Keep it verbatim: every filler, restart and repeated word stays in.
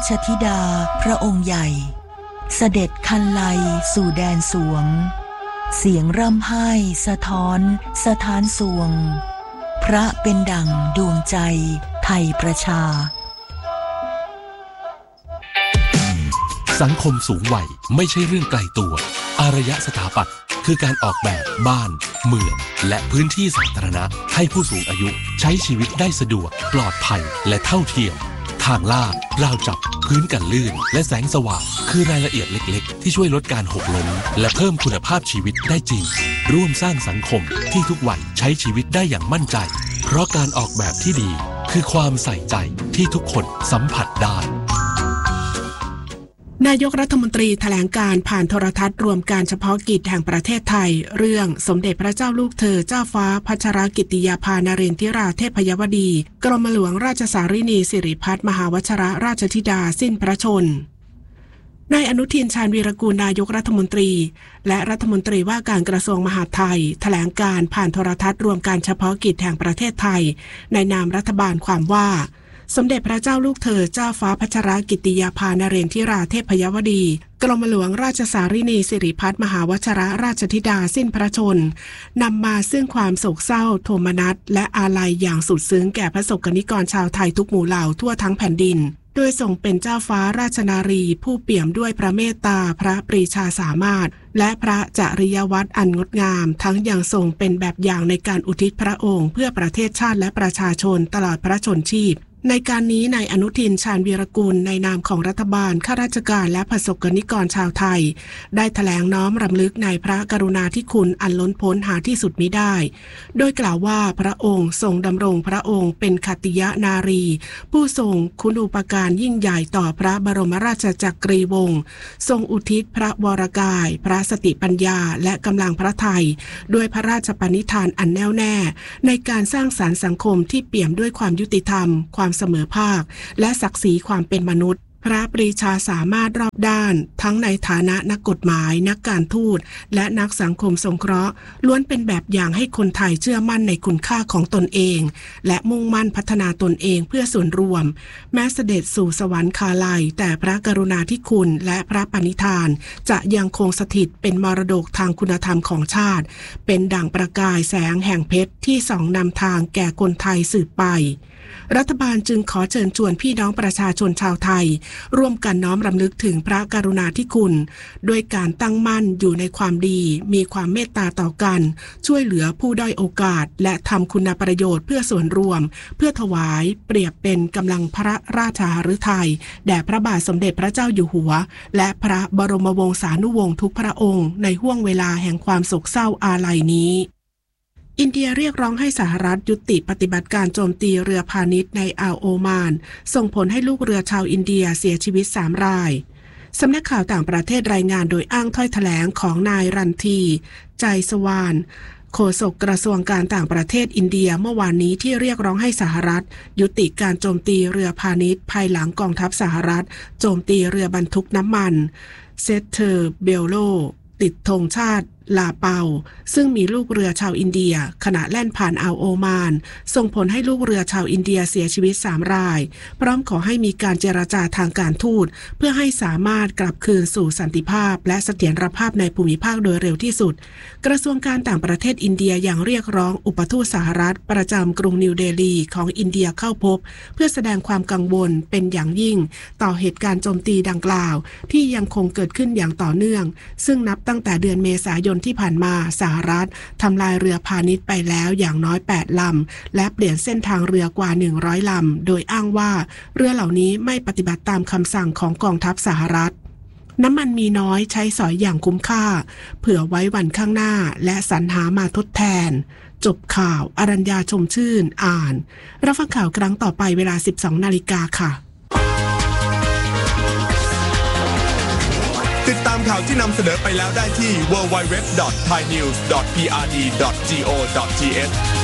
ชธิดาพระองค์ใหญ่เสด็จคันไลสู่แดนสวงเสียงร่ำไห้สะท้อนสถานสวงพระเป็นดั่งดวงใจไทยประชาสังคมสูงวัยไม่ใช่เรื่องไกลตัวอารยสถาปัตย์คือการออกแบบบ้านเมืองและพื้นที่สาธารณะให้ผู้สูงอายุใช้ชีวิตได้สะดวกปลอดภัยและเท่าเทียมทางลาดราวจับพื้นกันลื่นและแสงสว่างคือรายละเอียดเล็กๆที่ช่วยลดการหกล้มและเพิ่มคุณภาพชีวิตได้จริงร่วมสร้างสังคมที่ทุกวัยใช้ชีวิตได้อย่างมั่นใจเพราะการออกแบบที่ดีคือความใส่ใจที่ทุกคนสัมผัสได้นายกรัฐมนตรีแถลงการผ่านโทรทัศน์รวมการเฉพาะกิจแห่งประเทศไทยเรื่องสมเด็จพระเจ้าลูกเธอเจ้าฟ้าพัชรกิติยาภานเรนทิราเทพยวดีกรมหลวงราชสารินีสิริพัฒน์มหาวชิรราชธิดาสิ้นพระชนม์นายอนุทินชาญวีรกูลนายกรัฐมนตรีและรัฐมนตรีว่าการกระทรวงมหาดไทยแถลงการผ่านโทรทัศน์รวมการเฉพาะกิจแห่งประเทศไทยในนามรัฐบาลความว่าสมเด็จพระเจ้าลูกเธอเจ้าฟ้าพัชรกิติยาภานเรนทิราเทพยวดีกรมหลวงราชสารินีสิริพัฒน์มหาวชิรราชธิดาสิ้นพระชนม์นำมาซึ่งความโศกเศร้าโทมนัสและอาลัยอย่างสุดซึ้งแก่พระสกนิกรชาวไทยทุกหมู่เหล่าทั่วทั้งแผ่นดินโดยทรงเป็นเจ้าฟ้าราชนารีผู้เปี่ยมด้วยพระเมตตาพระปรีชาสามารถและพระจริยวัตรอันงดงามทั้งยังทรงเป็นแบบอย่างในการอุทิศพระองค์เพื่อประเทศชาติและประชาชนตลอดพระชนชีพในการนี้นายอนุทินชาญวีรกูลในนามของรัฐบาลข้าราชการและประสบกนิกรชาวไทยได้แถลงน้อมรำลึกในพระกรุณาธิคุณอันล้นพ้นหาที่สุดมิได้โดยกล่าวว่าพระองค์ทรงดำรงพระองค์เป็นขัตติยนารีผู้ทรงคุณูปการยิ่งใหญ่ต่อพระบรมราชจักรีวงศ์ทรงอุทิศพระวรกายพระสติปัญญาและกำลังพระทัยด้วยพระราชปณิธานอันแน่วแน่ในการสร้างสรรค์สังคมที่เปี่ยมด้วยความยุติธรรมความเสมอภาคและศักดิ์ศรีความเป็นมนุษย์พระปรีชาสามารถรอบด้านทั้งในฐานะนักกฎหมายนักการทูตและนักสังคมสงเคราะห์ล้วนเป็นแบบอย่างให้คนไทยเชื่อมั่นในคุณค่าของตนเองและมุ่งมั่นพัฒนาตนเองเพื่อส่วนรวมแม้เสด็จสู่สวรรคาลัยแต่พระกรุณาธิคุณและพระปณิธานจะยังคงสถิตเป็นมรดกทางคุณธรรมของชาติเป็นดั่งประกายแสงแห่งเพชรที่ส่องนำทางแก่คนไทยสืบไปรัฐบาลจึงขอเชิญชวนพี่น้องประชาชนชาวไทยร่วมกันน้อมรำลึกถึงพระกรุณาธิคุณด้วยการตั้งมั่นอยู่ในความดีมีความเมตตาต่อกันช่วยเหลือผู้ด้อยโอกาสและทำคุณประโยชน์เพื่อส่วนรวมเพื่อถวายเปรียบเป็นกำลังพระราชาฤทัยแด่พระบาทสมเด็จพระเจ้าอยู่หัวและพระบรมวงศานุวงศ์ทุกพระองค์ในห้วงเวลาแห่งความโศกเศร้าอาลัยนี้อินเดียเรียกร้องให้สหรัฐยุติปฏิบัติการโจมตีเรือพาณิชย์ในอ่าวโอมานส่งผลให้ลูกเรือชาวอินเดียเสียชีวิตสามรายสำนักข่าวต่างประเทศรายงานโดยอ้างถ้อยแถลงของนายรันทีใจสวานโฆษกกระทรวงการต่างประเทศอินเดียเมื่อวานนี้ที่เรียกร้องให้สหรัฐยุติการโจมตีเรือพาณิชย์ภายหลังกองทัพสหรัฐโจมตีเรือบรรทุกน้ำมันเซเทอร์เบลโลติดธงชาติลาเปาซึ่งมีลูกเรือชาวอินเดียขณะแล่นผ่านอ่าวโอมานส่งผลให้ลูกเรือชาวอินเดียเสียชีวิตสามรายพร้อมขอให้มีการเจรจาทางการทูตเพื่อให้สามารถกลับคืนสู่สันติภาพและเสถียรภาพในภูมิภาคโดยเร็วที่สุดกระทรวงการต่างประเทศอินเดียยังเรียกร้องอุปทูตสหรัฐประจำกรุงนิวเดลีของอินเดียเข้าพบเพื่อแสดงความกังวลเป็นอย่างยิ่งต่อเหตุการณ์โจมตีดังกล่าวที่ยังคงเกิดขึ้นอย่างต่อเนื่องซึ่งนับตั้งแต่เดือนเมษายนที่ผ่านมาสหรัฐทำลายเรือพาณิชย์ไปแล้วอย่างน้อยแปดลำและเปลี่ยนเส้นทางเรือกว่าหนึ่งร้อยลำโดยอ้างว่าเรือเหล่านี้ไม่ปฏิบัติตามคำสั่งของกองทัพสหรัฐน้ำมันมีน้อยใช้สอยอย่างคุ้มค่าเผื่อไว้วันข้างหน้าและสรรหามาทดแทนจบข่าวอรัญญาชมชื่นอ่านรับฟังข่าวครั้งต่อไปเวลา สิบสองนาฬิกาค่ะติดตามข่าวที่นำเสนอไปแล้วได้ที่ ดับเบิลยู ดับเบิลยู ดับเบิลยู ดอท ไทยนิวส์ ดอท พี อาร์ ดี ดอท โก ดอท ที เอช